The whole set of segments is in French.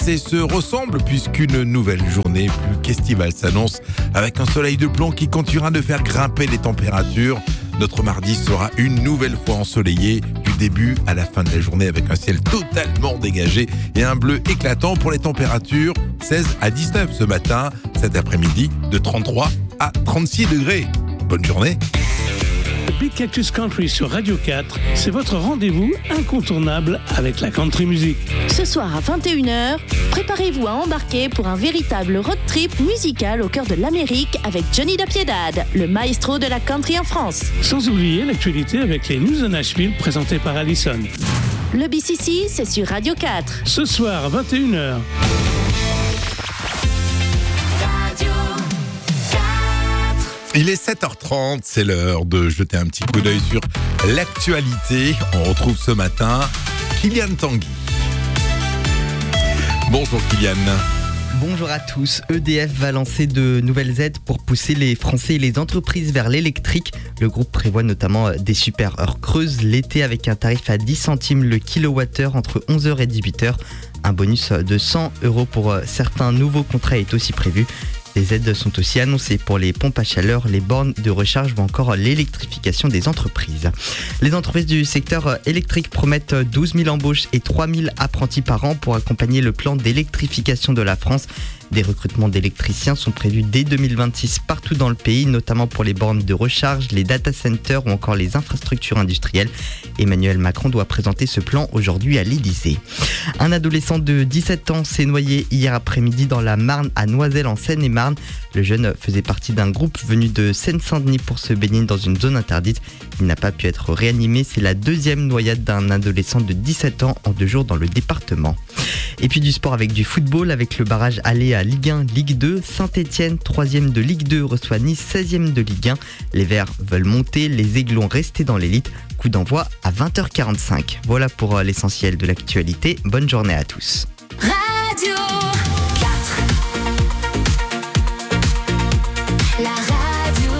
et se ressemblent puisqu'une nouvelle journée plus qu'estivale s'annonce avec un soleil de plomb qui continuera de faire grimper les températures. Notre mardi sera une nouvelle fois ensoleillé du début à la fin de la journée avec un ciel totalement dégagé et un bleu éclatant pour les températures 16 à 19 ce matin, cet après-midi de 33 à 36 degrés. Bonne journée. Big Cactus Country sur Radio 4, c'est votre rendez-vous incontournable avec la country music. Ce soir à 21h, préparez-vous à embarquer pour un véritable road trip musical au cœur de l'Amérique avec Johnny Da Piedad, le maestro de la country en France. Sans oublier l'actualité avec les News de Nashville présentées par Allison. Le BCC, c'est sur Radio 4. Ce soir à 21h. Il est 7h30, c'est l'heure de jeter un petit coup d'œil sur l'actualité. On retrouve ce matin Kylian Tanguy. Bonjour Kylian. Bonjour à tous. EDF va lancer de nouvelles aides pour pousser les Français et les entreprises vers l'électrique. Le groupe prévoit notamment des super heures creuses l'été avec un tarif à 10 centimes le kilowattheure entre 11h et 18h. Un bonus de 100 € pour certains nouveaux contrats est aussi prévu. Des aides sont aussi annoncées pour les pompes à chaleur, les bornes de recharge ou encore l'électrification des entreprises. Les entreprises du secteur électrique promettent 12 000 embauches et 3 000 apprentis par an pour accompagner le plan d'électrification de la France. Des recrutements d'électriciens sont prévus dès 2026 partout dans le pays, notamment pour les bornes de recharge, les data centers ou encore les infrastructures industrielles. Emmanuel Macron doit présenter ce plan aujourd'hui à l'Élysée. Un adolescent de 17 ans s'est noyé hier après-midi dans la Marne à Noiselle en Seine-et-Marne. Le jeune faisait partie d'un groupe venu de Seine-Saint-Denis pour se baigner dans une zone interdite. Il n'a pas pu être réanimé. C'est la deuxième noyade d'un adolescent de 17 ans en 2 jours dans le département. Et puis du sport avec du football, avec le barrage aller à Ligue 1, Ligue 2. Saint-Etienne, 3e de Ligue 2, reçoit Nice, 16e de Ligue 1. Les Verts veulent monter, les Aiglons rester dans l'élite. Coup d'envoi à 20h45. Voilà pour l'essentiel de l'actualité. Bonne journée à tous. Radio 4. La radio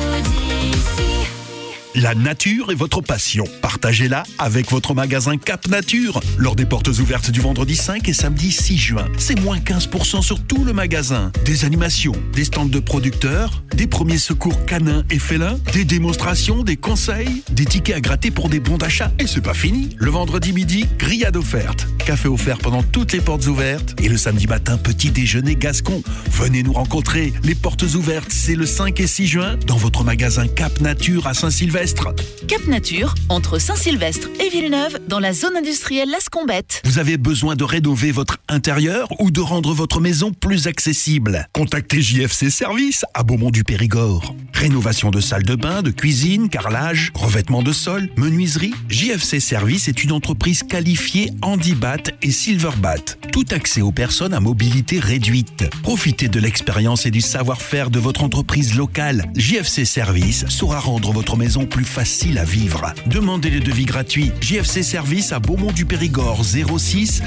d'ici. La nature est votre passion. Partagez-la avec votre magasin Cap Nature. Lors des portes ouvertes du vendredi 5 et samedi 6 juin, c'est moins 15% sur tout le magasin. Des animations, des stands de producteurs, des premiers secours canins et félins, des démonstrations, des conseils, des tickets à gratter pour des bons d'achat. Et c'est pas fini. Le vendredi midi, grillade offerte. Café offert pendant toutes les portes ouvertes. Et le samedi matin, petit déjeuner gascon. Venez nous rencontrer. Les portes ouvertes, c'est le 5 et 6 juin dans votre magasin Cap Nature à Saint-Sylvestre. Cap Nature, entre Saint-Sylvestre et Villeneuve, dans la zone industrielle Las Combettes. Vous avez besoin de rénover votre intérieur ou de rendre votre maison plus accessible? Contactez JFC Service à Beaumont-du-Périgord. Rénovation de salle de bain, de cuisine, carrelage, revêtement de sol, menuiserie. JFC Service est une entreprise qualifiée Handibat et Silverbat. Tout accès aux personnes à mobilité réduite. Profitez de l'expérience et du savoir-faire de votre entreprise locale. JFC Service saura rendre votre maison plus facile à vivre. Demandez les devis gratuits. JFC Service à Beaumont-du-Périgord 06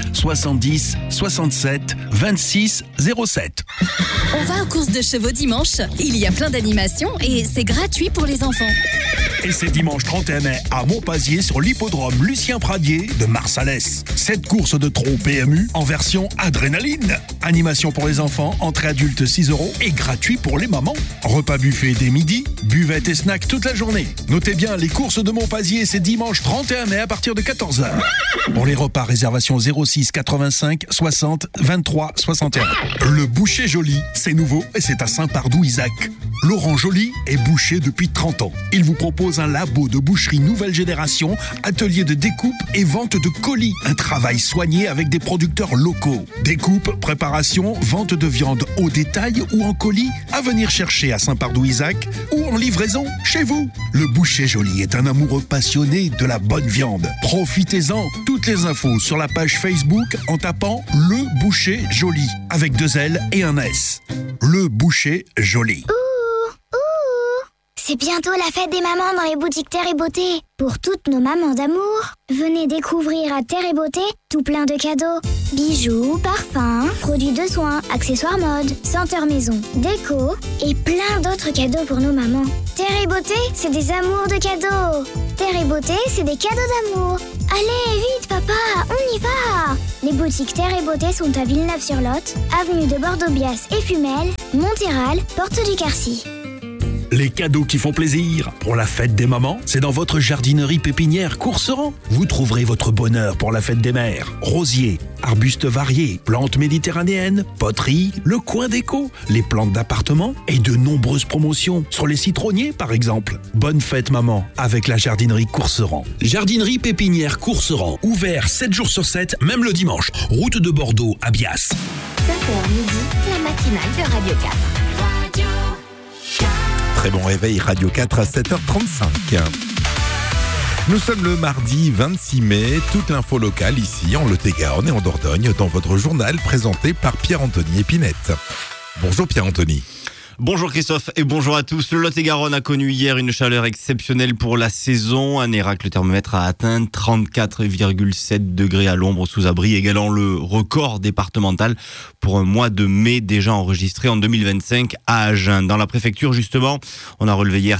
70 67 26 07. On va aux courses de chevaux dimanche. Il y a plein d'animations et c'est gratuit pour les enfants. Et c'est dimanche 31 mai à Montpazier sur l'hippodrome Lucien Pradier de Marsalès. Cette course de trot PMU en version adrénaline. Animation pour les enfants, entrée adulte 6 € et gratuit pour les mamans. Repas buffet dès midi, buvette et snack toute la journée. Notez bien, les courses de Montpazier, c'est dimanche 31 mai à partir de 14h. Pour les repas, réservation 06 85 60 23 61. Le boucher Joly, c'est nouveau et c'est à Saint-Pardoux-Isaac. Laurent Joly est boucher depuis 30 ans. Il vous propose un labo de boucherie nouvelle génération, atelier de découpe et vente de colis. Un travail soigné avec des producteurs locaux. Découpe, préparation, vente de viande au détail ou en colis, à venir chercher à Saint-Pardoux-Isaac ou en livraison chez vous. Le boucher Joly est un amoureux passionné de la bonne viande. Profitez-en. Toutes les infos sur la page Facebook en tapant Le Boucher Joly avec 2 L et un S. Le Boucher Joly. C'est bientôt la fête des mamans dans les boutiques Terre et Beauté. Pour toutes nos mamans d'amour, venez découvrir à Terre et Beauté tout plein de cadeaux. Bijoux, parfums, produits de soins, accessoires mode, senteurs maison, déco et plein d'autres cadeaux pour nos mamans. Terre et Beauté, c'est des amours de cadeaux. Terre et Beauté, c'est des cadeaux d'amour. Allez, vite papa, on y va! Les boutiques Terre et Beauté sont à Villeneuve-sur-Lot, avenue de Bordeaux-Bias et Fumel, Montéral, porte du Quercy. Les cadeaux qui font plaisir pour la fête des mamans, c'est dans votre jardinerie pépinière Courceran. Vous trouverez votre bonheur pour la fête des mères. Rosiers, arbustes variés, plantes méditerranéennes, poteries, le coin déco, les plantes d'appartement et de nombreuses promotions sur les citronniers par exemple. Bonne fête maman avec la jardinerie Courceran. Jardinerie pépinière Courceran, ouvert 7 jours sur 7, même le dimanche. Route de Bordeaux à Bias. 5h midi, la matinale de Radio 4. Très bon réveil Radio 4 à 7h35. Nous sommes le mardi 26 mai, toute l'info locale ici en Lot-et-Garonne et en Dordogne dans votre journal présenté par Pierre-Anthony Épinette. Bonjour Pierre-Anthony. Bonjour Christophe et bonjour à tous. Le Lot-et-Garonne a connu hier une chaleur exceptionnelle pour la saison. À Nérac, le thermomètre a atteint 34,7 degrés à l'ombre sous abri, égalant le record départemental pour un mois de mai déjà enregistré en 2025 à Agen. Dans la préfecture, justement, on a relevé hier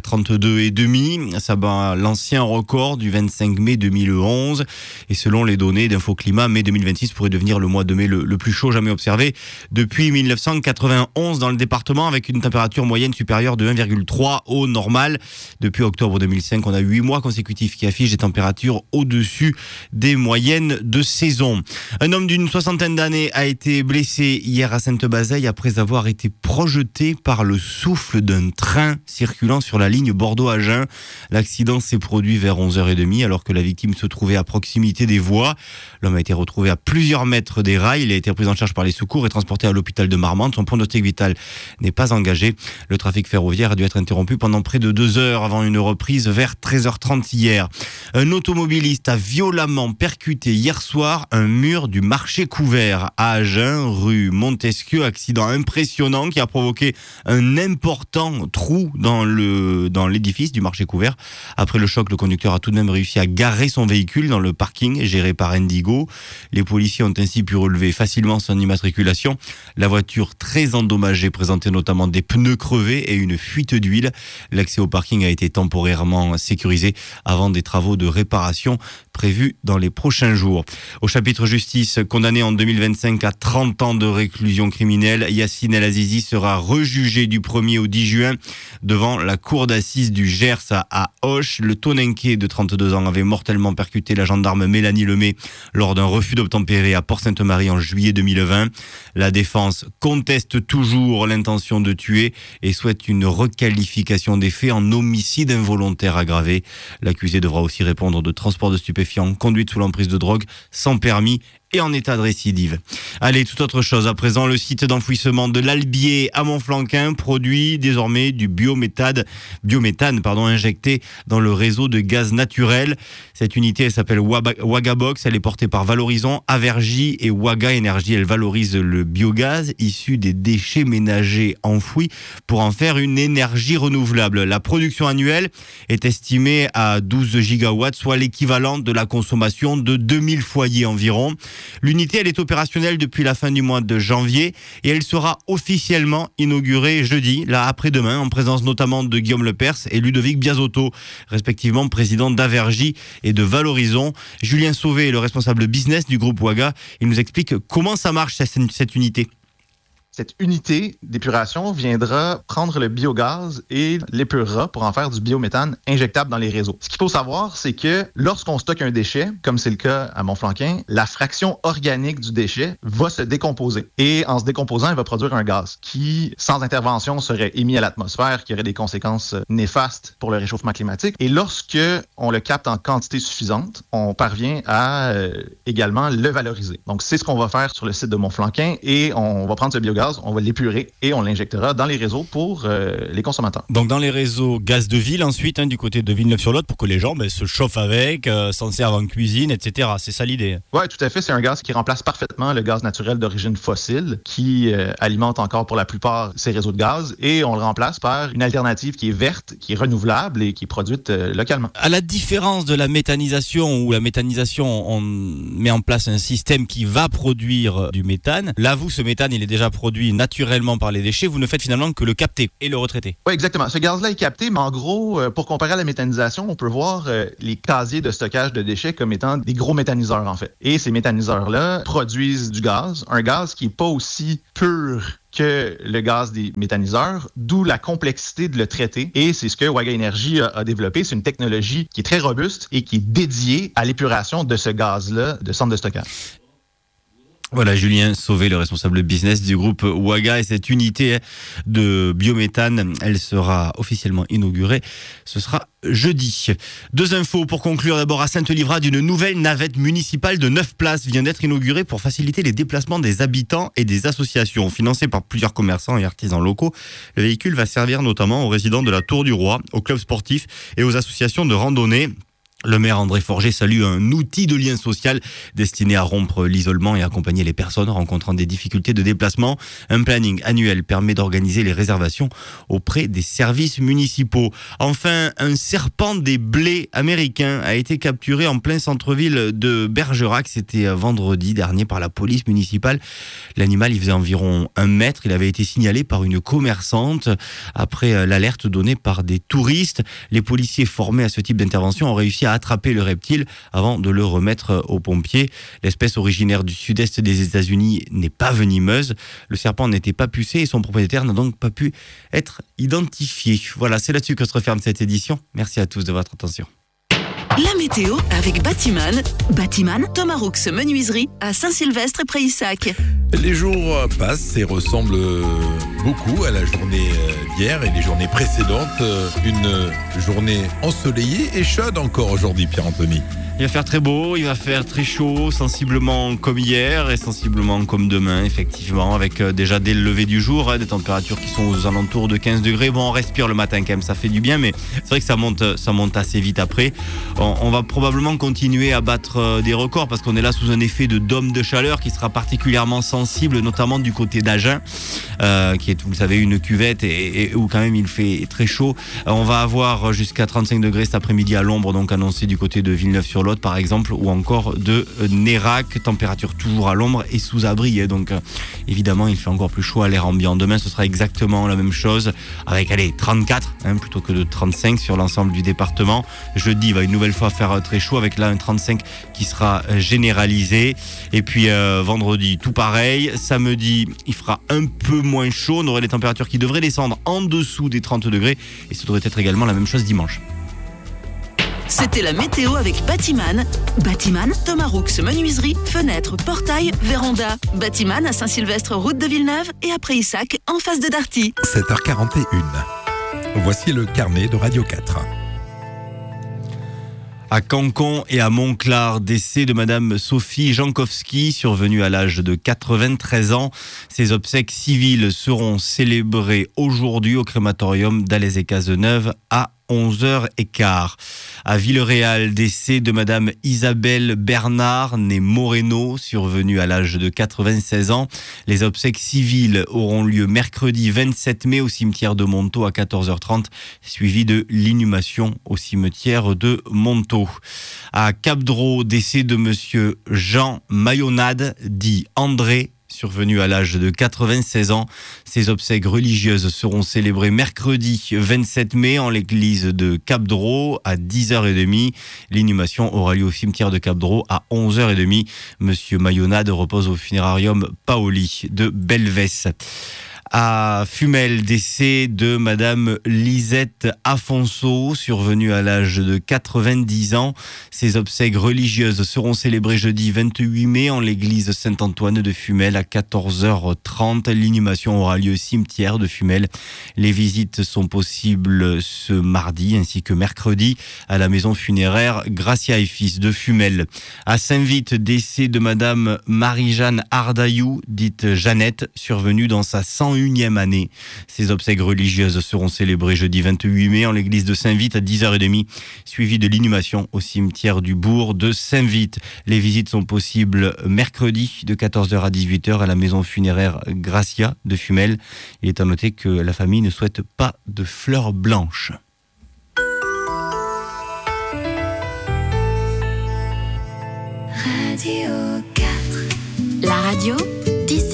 32,5. Ça bat l'ancien record du 25 mai 2011. Et selon les données d'Infoclimat, mai 2026 pourrait devenir le mois de mai le plus chaud jamais observé depuis 1991 dans le département, avec une température moyenne supérieure de 1,3 au normal. Depuis octobre 2005, on a 8 mois consécutifs qui affichent des températures au-dessus des moyennes de saison. Un homme d'une 60aine d'années a été blessé hier à Sainte-Bazeille après avoir été projeté par le souffle d'un train circulant sur la ligne Bordeaux-Agen. L'accident s'est produit vers 11h30 alors que la victime se trouvait à proximité des voies. L'homme a été retrouvé à plusieurs mètres des rails. Il a été pris en charge par les secours et transporté à l'hôpital de Marmande. Son pronostic vital n'est pas engagé. Le trafic ferroviaire a dû être interrompu pendant près de 2 heures avant une reprise vers 13h30 hier. Un automobiliste a violemment percuté hier soir un mur du marché couvert à Agen, rue Montesquieu. Accident impressionnant qui a provoqué un important trou dans l'édifice du marché couvert. Après le choc, le conducteur a tout de même réussi à garer son véhicule dans le parking géré par Indigo. Les policiers ont ainsi pu relever facilement son immatriculation. La voiture très endommagée présentait notamment des pneus crevés et une fuite d'huile. L'accès au parking a été temporairement sécurisé avant des travaux de réparation prévus dans les prochains jours. Au chapitre justice, condamné en 2025 à 30 ans de réclusion criminelle, Yacine El Azizi sera rejugé du 1er au 10 juin devant la cour d'assises du Gers à Auch. Le Tonenqué de 32 ans avait mortellement percuté la gendarme Mélanie Lemay lors d'un refus d'obtempérer à Port-Sainte-Marie en juillet 2020. La défense conteste toujours l'intention de tuer et souhaite une requalification des faits en homicide involontaire aggravé. L'accusé devra aussi répondre de transport de stupéfiants, conduite sous l'emprise de drogue, sans permis et en état de récidive. Allez, toute autre chose. À présent, le site d'enfouissement de l'Albier à Montflanquin produit désormais du biométhane injecté dans le réseau de gaz naturel. Cette unité, elle s'appelle Wagabox. Elle est portée par Valorisons, Avergy et Waga Énergie. Elle valorise le biogaz issu des déchets ménagers enfouis pour en faire une énergie renouvelable. La production annuelle est estimée à 12 gigawatts, soit l'équivalent de la consommation de 2000 foyers environ. L'unité, elle est opérationnelle depuis la fin du mois de janvier et elle sera officiellement inaugurée jeudi, là après-demain, en présence notamment de Guillaume Lepers et Ludovic Biasotto, respectivement président d'Avergy et de Valorisons. Julien Sauvé est le responsable business du groupe Waga. Il nous explique comment ça marche cette unité. Cette unité d'épuration viendra prendre le biogaz et l'épurera pour en faire du biométhane injectable dans les réseaux. Ce qu'il faut savoir, c'est que lorsqu'on stocke un déchet, comme c'est le cas à Montflanquin, la fraction organique du déchet va se décomposer. Et en se décomposant, elle va produire un gaz qui, sans intervention, serait émis à l'atmosphère, qui aurait des conséquences néfastes pour le réchauffement climatique. Et lorsque on le capte en quantité suffisante, on parvient à également le valoriser. Donc, c'est ce qu'on va faire sur le site de Montflanquin et on va prendre ce biogaz, on va l'épurer et on l'injectera dans les réseaux pour les consommateurs. Donc dans les réseaux gaz de ville ensuite, du côté de Villeneuve-sur-Lot, pour que les gens se chauffent avec, s'en servent en cuisine, etc. C'est ça l'idée? Oui, tout à fait. C'est un gaz qui remplace parfaitement le gaz naturel d'origine fossile qui alimente encore pour la plupart ces réseaux de gaz et on le remplace par une alternative qui est verte, qui est renouvelable et qui est produite localement. À la différence de la méthanisation, où la méthanisation, on met en place un système qui va produire du méthane. Là, vous, ce méthane, il est déjà produit produit naturellement par les déchets, vous ne faites finalement que le capter et le retraiter. Oui, exactement. Ce gaz-là est capté, mais en gros, pour comparer à la méthanisation, on peut voir les casiers de stockage de déchets comme étant des gros méthaniseurs, en fait. Et ces méthaniseurs-là produisent du gaz, un gaz qui n'est pas aussi pur que le gaz des méthaniseurs, d'où la complexité de le traiter. Et c'est ce que Waga Énergie a développé. C'est une technologie qui est très robuste et qui est dédiée à l'épuration de ce gaz-là de centre de stockage. Voilà, Julien Sauvé, le responsable business du groupe Waga, et cette unité de biométhane, elle sera officiellement inaugurée. Ce sera jeudi. 2 infos pour conclure. D'abord, à Sainte-Livrade, une nouvelle navette municipale de 9 places vient d'être inaugurée pour faciliter les déplacements des habitants et des associations. Financée par plusieurs commerçants et artisans locaux, le véhicule va servir notamment aux résidents de la Tour du Roi, aux clubs sportifs et aux associations de randonnée. Le maire André Forger salue un outil de lien social destiné à rompre l'isolement et accompagner les personnes rencontrant des difficultés de déplacement. Un planning annuel permet d'organiser les réservations auprès des services municipaux. Enfin, un serpent des blés américain a été capturé en plein centre-ville de Bergerac. C'était vendredi dernier par la police municipale. L'animal, il faisait environ 1 mètre. Il avait été signalé par une commerçante après l'alerte donnée par des touristes. Les policiers formés à ce type d'intervention ont réussi à attraper le reptile avant de le remettre aux pompiers. L'espèce originaire du sud-est des États-Unis n'est pas venimeuse. Le serpent n'était pas pucé et son propriétaire n'a donc pas pu être identifié. Voilà, c'est là-dessus que se referme cette édition. Merci à tous de votre attention. La météo avec Batiman. Batiman, Thomas Roux Menuiserie à Saint-Sylvestre et Pré-Issac. Les jours passent et ressemblent beaucoup à la journée d'hier et les journées précédentes. Une journée ensoleillée et chaude encore aujourd'hui, Pierre-Anthony. Il va faire très beau, il va faire très chaud, sensiblement comme hier et sensiblement comme demain, effectivement, avec déjà dès le lever du jour, des températures qui sont aux alentours de 15 degrés. Bon, on respire le matin quand même, ça fait du bien, mais c'est vrai que ça monte assez vite après. On va probablement continuer à battre des records parce qu'on est là sous un effet de dôme de chaleur qui sera particulièrement sensible, notamment du côté d'Agen, qui est, vous le savez, une cuvette et où quand même il fait très chaud. On va avoir jusqu'à 35 degrés cet après-midi à l'ombre, donc annoncé du côté de Villeneuve-sur-Lot par exemple, ou encore de Nérac, température toujours à l'ombre et sous abri, donc évidemment il fait encore plus chaud à l'air ambiant. Demain ce sera exactement la même chose avec 34 plutôt que de 35 sur l'ensemble du département. Jeudi il va une nouvelle fois faire très chaud avec là un 35 qui sera généralisé, et puis vendredi tout pareil. Samedi il fera un peu moins chaud, on aurait des températures qui devraient descendre en dessous des 30 degrés et ce devrait être également la même chose dimanche. C'était la météo avec Batiman. Batiman, Thomas Roux Menuiserie, fenêtres, portails, véranda. Batiman à Saint-Sylvestre, route de Villeneuve et à Pré-Issac, en face de Darty. 7h41. Voici le carnet de Radio 4. À Cancon et à Montclar, décès de Madame Sophie Jankowski, survenue à l'âge de 93 ans. Ses obsèques civiles seront célébrées aujourd'hui au crématorium d'Alès-et-Cazeneuve à 11h15. À Villeréal, décès de Madame Isabelle Bernard, née Moreno, survenue à l'âge de 96 ans. Les obsèques civiles auront lieu mercredi 27 mai au cimetière de Montaut à 14h30, suivi de l'inhumation au cimetière de Montaut. À Cap-Dros, décès de Monsieur Jean Mayonade, dit André, survenu à l'âge de 96 ans. Ses obsèques religieuses seront célébrées mercredi 27 mai en l'église de Cap-Dros à 10h30. L'inhumation aura lieu au cimetière de Cap-Dros à 11h30. Monsieur Mayonade repose au funérarium Paoli de Belvès. À Fumel, décès de Madame Lisette Afonso, survenue à l'âge de 90 ans. Ses obsèques religieuses seront célébrées jeudi 28 mai en l'église Saint-Antoine de Fumel à 14h30. L'inhumation aura lieu au cimetière de Fumel. Les visites sont possibles ce mardi ainsi que mercredi à la maison funéraire Gracia et Fils de Fumel. À Saint-Vite, décès de Madame Marie-Jeanne Ardaillou, dite Jeannette, survenue dans sa 101e année. Ces obsèques religieuses seront célébrées jeudi 28 mai en l'église de Saint-Vite à 10h30, suivi de l'inhumation au cimetière du bourg de Saint-Vite. Les visites sont possibles mercredi de 14h à 18h à la maison funéraire Gracia de Fumel. Il est à noter que la famille ne souhaite pas de fleurs blanches. Radio 4. La radio